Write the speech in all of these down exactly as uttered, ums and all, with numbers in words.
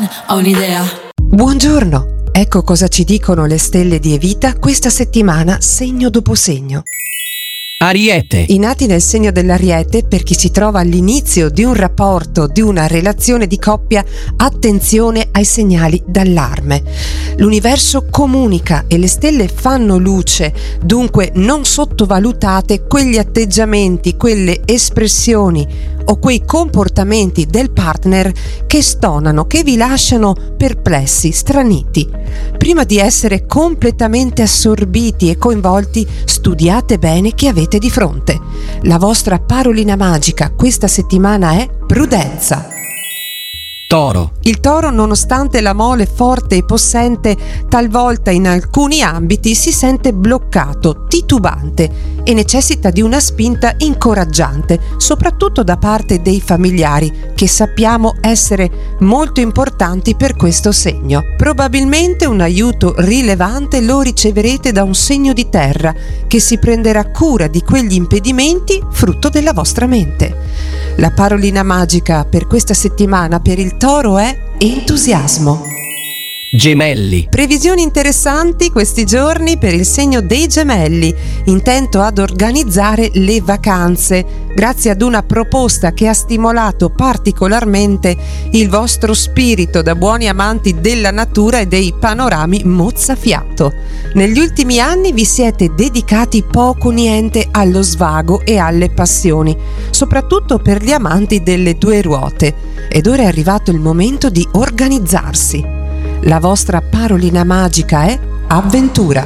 non ho un'idea. Buongiorno, ecco cosa ci dicono le stelle di Evita questa settimana segno dopo segno. Ariete. I nati nel segno dell'Ariete, per chi si trova all'inizio di un rapporto, di una relazione di coppia, attenzione ai segnali d'allarme. L'universo comunica e le stelle fanno luce, dunque non sottovalutate quegli atteggiamenti, quelle espressioni o quei comportamenti del partner che stonano, che vi lasciano perplessi, straniti. Prima di essere completamente assorbiti e coinvolti, studiate bene chi avete di fronte. La vostra parolina magica questa settimana è prudenza. Toro. Il Toro, nonostante la mole forte e possente, talvolta in alcuni ambiti si sente bloccato, titubante e necessita di una spinta incoraggiante, soprattutto da parte dei familiari, che sappiamo essere molto importanti per questo segno. Probabilmente un aiuto rilevante lo riceverete da un segno di terra che si prenderà cura di quegli impedimenti frutto della vostra mente. La parolina magica per questa settimana per il Toro è entusiasmo. Gemelli. Previsioni interessanti questi giorni per il segno dei Gemelli, intento ad organizzare le vacanze, grazie ad una proposta che ha stimolato particolarmente il vostro spirito da buoni amanti della natura e dei panorami mozzafiato. Negli ultimi anni vi siete dedicati poco o niente allo svago e alle passioni, soprattutto per gli amanti delle due ruote, ed ora è arrivato il momento di organizzarsi. La vostra parolina magica è avventura.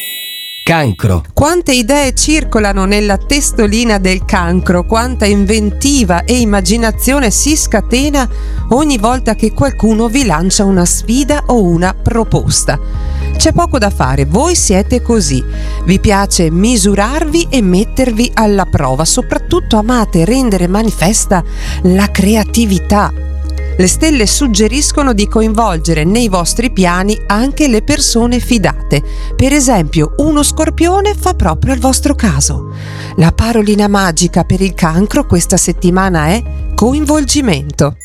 Cancro. Quante idee circolano nella testolina del Cancro, quanta inventiva e immaginazione si scatena ogni volta che qualcuno vi lancia una sfida o una proposta. C'è poco da fare, voi siete così. Vi piace misurarvi e mettervi alla prova, soprattutto amate rendere manifesta la creatività. Le stelle suggeriscono di coinvolgere nei vostri piani anche le persone fidate. Per esempio, uno Scorpione fa proprio al vostro caso. La parolina magica per il Cancro questa settimana è coinvolgimento.